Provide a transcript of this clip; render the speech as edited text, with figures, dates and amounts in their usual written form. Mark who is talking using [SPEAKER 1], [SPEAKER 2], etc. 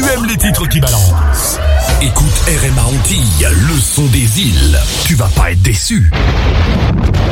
[SPEAKER 1] aimes les titres qui balancent? Écoute RMA Antilles, le son des îles. Tu vas pas être déçu.